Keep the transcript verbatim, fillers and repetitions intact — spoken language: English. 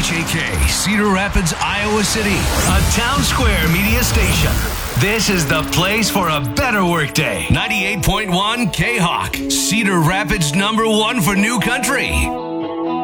H A K, Cedar Rapids, Iowa City, a Town Square media station. This is the place for a better workday. ninety-eight point one K-Hawk, Cedar Rapids number one for new country.